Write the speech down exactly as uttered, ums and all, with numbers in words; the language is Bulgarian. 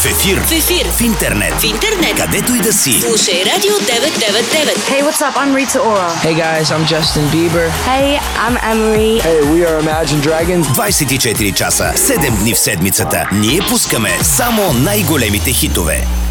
ефир. В ефир. В интернет. В интернет. Където и да си. Слушай Радио деветsto девяносто девет. Hey, what's up? I'm Rita Ora. Hey guys, I'm Justin Bieber. Hey, I'm Emery. Hey, we are Imagine Dragons. двайсет и четири часа, седем дни в седмицата. Ние пускаме само най-големите хитове.